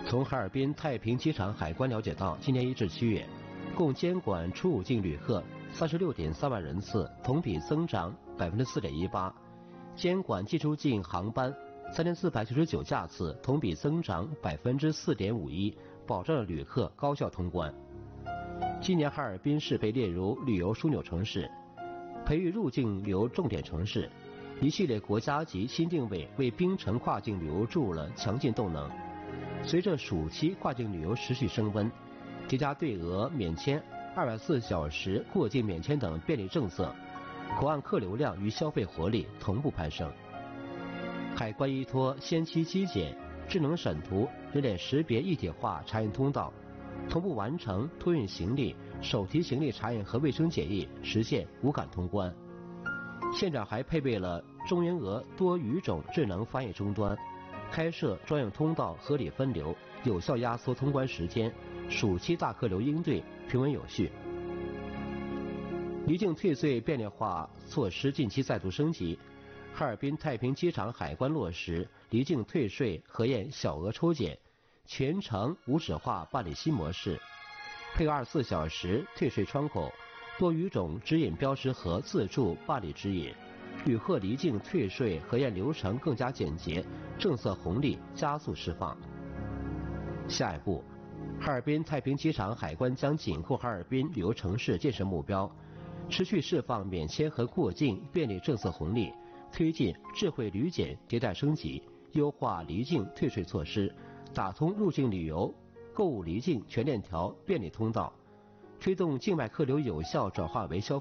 从哈尔滨太平机场海关了解到，今年1至7月，共监管出入境旅客36.3万人次，同比增长4.18%；监管进出境航班3499架次，同比增长4.51%，保障了旅客高效通关。今年哈尔滨市被列入旅游枢纽城市、培育入境旅游重点城市，一系列国家级新定位为滨城跨境旅游注入了强劲动能。随着暑期跨境旅游持续升温，叠加对俄免签、224小时过境免签等便利政策，口岸客流量与消费活力同步攀升。海关依托先期机检、智能审图、人脸识别一体化查验通道，同步完成托运行李、手提行李查验和卫生检疫，实现无感通关。现场还配备了中英俄多语种智能翻译终端，开设专用通道，合理分流，有效压缩通关时间，暑期大客流应对平稳有序。离境退税便利化措施近期再度升级，哈尔滨太平机场海关落实离境退税核验小额抽检，全程无纸化办理新模式，配合24小时退税窗口、多语种指引标识和自助办理指引，旅客离境退税核验流程更加简洁，政策红利加速释放。下一步，哈尔滨太平机场海关将紧扣哈尔滨旅游城市建设目标，持续释放免签和过境便利政策红利，推进智慧旅检迭代升级，优化离境退税措施，打通入境旅游、购物离境全链条便利通道，推动境外客流有效转化为消费